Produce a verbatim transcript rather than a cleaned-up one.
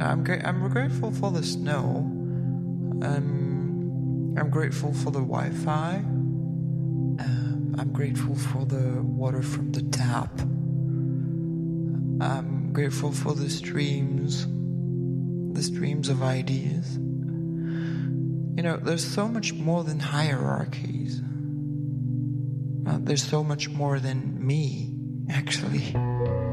I'm gra- I'm grateful for the snow. Um, I'm grateful for the Wi-Fi. Um, I'm grateful for the water from the tap. I'm grateful for the streams, the streams of ideas. You know, there's so much more than hierarchies. Uh, there's so much more than me, actually.